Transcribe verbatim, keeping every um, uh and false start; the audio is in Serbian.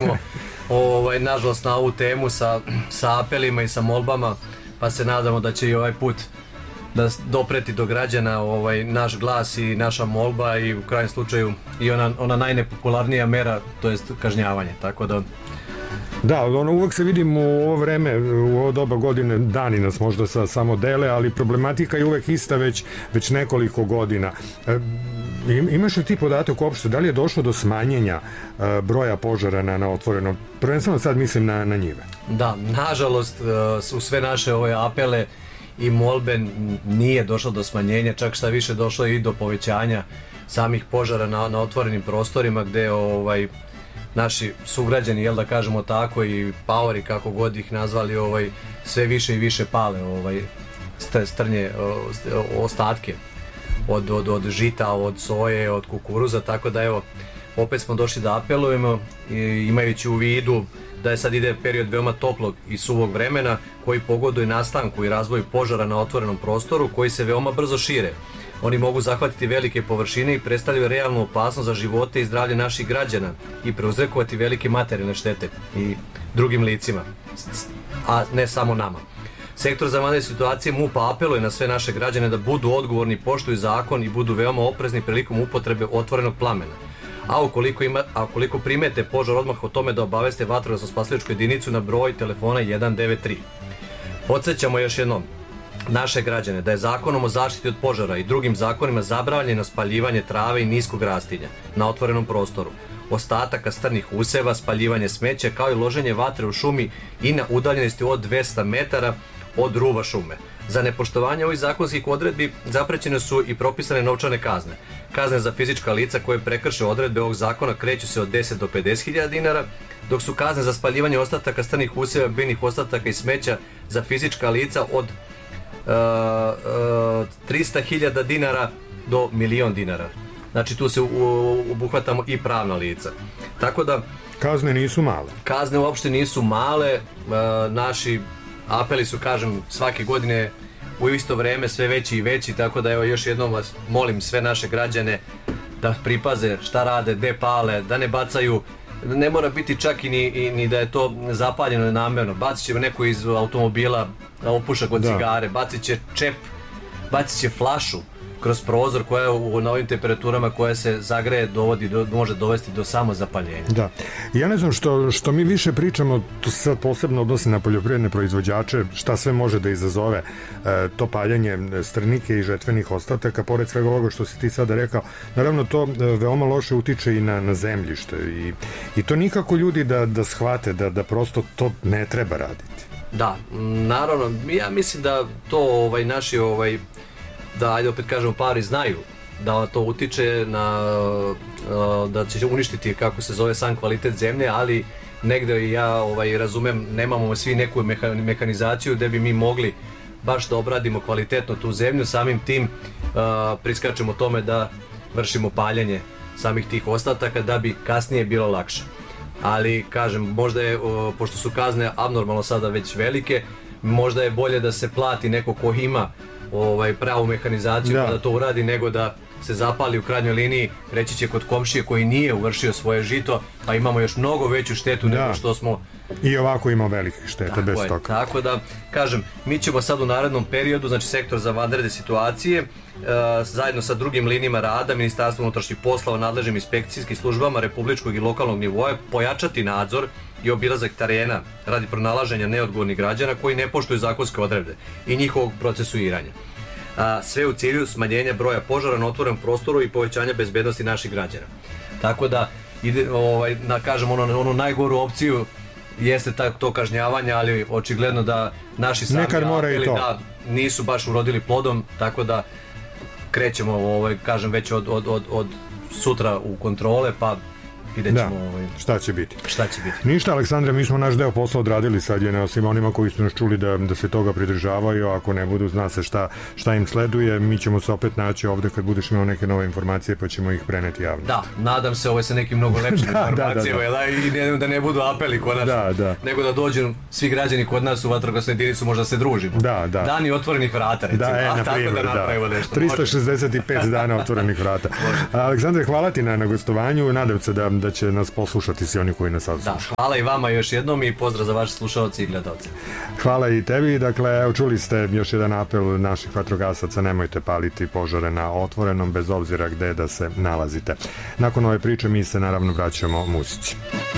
smo ovaj, nažalost na ovu temu sa, sa apelima i sa molbama, pa se nadamo da će i ovaj put da dopreti do građana ovaj, naš glas i naša molba i u krajnjem slučaju i ona, ona najnepopularnija mera, to jest kažnjavanje, tako da... Da, ono, uvek se vidimo u ovo vreme, u ovo doba godine, dani nas možda sa, samo dele, ali problematika je uvek ista već, već nekoliko godina. E, imaš li ti podatak uopšte, da li je došlo do smanjenja e, broja požara na, na otvorenom? Prvenstveno sad mislim na, na njive. Da, nažalost, u sve naše ove apele i molbe nije došlo do smanjenja, čak šta više došlo i do povećanja samih požara na, na otvorenim prostorima gde ovaj, naši sugrađani, jel da kažemo tako, i paori, kako god ih nazvali, ovaj, sve više i više pale ovaj, strnje, ostatke od, od, od žita, od soje, od kukuruza, tako da evo, opet smo došli da apelujemo, imajući u vidu da je sad ide period veoma toplog i suvog vremena koji pogoduje nastanku i razvoju požara na otvorenom prostoru koji se veoma brzo šire. Oni mogu zahvatiti velike površine i predstavljaju realnu opasnost za živote i zdravlje naših građana i prouzrokovati velike materijalne štete i drugim licima, a ne samo nama. Sektor za vanredne situacije M U P apeluje na sve naše građane da budu odgovorni, poštuju zakon i budu veoma oprezni prilikom upotrebe otvorenog plamena. A ukoliko, ima, a ukoliko primete požar, odmah o tome da obaveste vatrogasno-spasilačku jedinicu na broj telefona jedan devet tri. Podsjećamo još jednom naše građane da je zakonom o zaštiti od požara i drugim zakonima zabranjeno spaljivanje trave i niskog rastinja na otvorenom prostoru, ostataka strnih useva, spaljivanje smeća kao i loženje vatre u šumi i na udaljenosti od dvesta metara od ruba šume. Za nepoštovanje ovih zakonskih odredbi zaprećene su i propisane novčane kazne. Kazne za fizička lica koje prekrše odredbe ovog zakona kreću se od deset do pedeset hiljada dinara, dok su kazne za spaljivanje ostataka strnih useva, biljnih ostataka i smeća za fizička lica od uh, uh, trista hiljada dinara do milion dinara. Znači tu se obuhvatamo i pravna lica. Tako da... Kazne nisu male. Kazne uopšte nisu male. Uh, naši apeli su, kažem, svake godine u isto vreme sve veći i veći, tako da evo još jednom vas molim sve naše građane da pripaze šta rade, gde pale, da ne bacaju, ne mora biti čak i ni, i, ni da je to zapaljeno namerno, bacit će neko iz automobila opušak od cigare, bacit će čep, bacit će flašu kroz prozor koja u novim temperaturama koja se zagreje dovodi, do, može dovesti do samozapaljenja. Da. Ja ne znam što, što mi više pričamo, to se sad posebno odnosi na poljoprivredne proizvođače, šta sve može da izazove e, to paljenje strnike i žetvenih ostataka, pored svega ovoga što si ti sada rekao. Naravno, to e, veoma loše utiče i na, na zemljište i, i to nikako ljudi da, da shvate, da, da prosto to ne treba raditi. Da, naravno, ja mislim da to ovaj, naši ovaj, da, ajde opet kažemo, pari znaju da to utiče na, da će uništiti, kako se zove, sam kvalitet zemlje, ali negde i ja ovaj, razumem, nemamo svi neku meha, mehanizaciju gde bi mi mogli baš da obradimo kvalitetno tu zemlju, samim tim uh, priskačemo tome da vršimo paljenje samih tih ostataka da bi kasnije bilo lakše. Ali, kažem, možda je, uh, pošto su kazne abnormalno sada već velike, možda je bolje da se plati neko ko ima ovaj, pravu mehanizaciju da. Pa da to uradi, nego da se zapali u krajnjoj liniji, reći će kod komšije koji nije uvršio svoje žito, pa imamo još mnogo veću štetu da. Nego što smo... I ovako ima velikih šteta tako bez je, toga. Tako da, kažem, mi ćemo sad u narednom periodu, znači sektor za vanredne situacije, uh, zajedno sa drugim linijama rada, Ministarstvo unutrašnjih poslova, nadležnim inspekcijskim službama republičkog i lokalnog nivoa, pojačati nadzor i obilazak terena radi pronalaženja neodgovornih građana koji ne poštuju zakonske odredbe i njihovog procesuiranja. A, sve u cilju smanjenja broja požara na otvorenom prostoru i povećanja bezbednosti naših građana. Tako da, ide, ovaj, da kažem, ono, onu najgoru opciju jeste ta, to kažnjavanje, ali očigledno da naši sami apeli da nisu baš urodili plodom, tako da krećemo, ovaj, kažem, već od, od, od, od sutra u kontrole, pa vidjet ćemo da, ovaj, šta će biti. Šta će biti. Ništa, Aleksandre, mi smo naš deo posla odradili, sad je na svima onima koji su nas čuli da, da se toga pridržavaju, ako ne budu, zna se šta, šta im sleduje, mi ćemo se opet naći ovde kad budeš imao neke nove informacije pa ćemo ih preneti javno. Da, nadam se ovo sa nekim mnogo lepšim da, informacijama, da, da, da. I ne, da ne budu apeli kod nas, da, da. nego da dođu svi građani kod nas u vatrogasnu jedinicu, možda se družimo. Da, da. Dani otvorenih vrata, recimo. Da, e, na primjer, tako da napravimo da. nešto. tristo šezdeset pet dana otvorenih vrata. Aleksandre, hvala ti na, na gostovanju, nadam se da, da da će nas poslušati svi oni koji nas sad slušaju. Da, hvala i vama još jednom i pozdrav za vaše slušalce i gledalce. Hvala i tebi. Dakle, evo, čuli ste još jedan apel naših vatrogasaca, nemojte paliti požare na otvorenom, bez obzira gde da se nalazite. Nakon ove priče mi se naravno vraćamo muzici.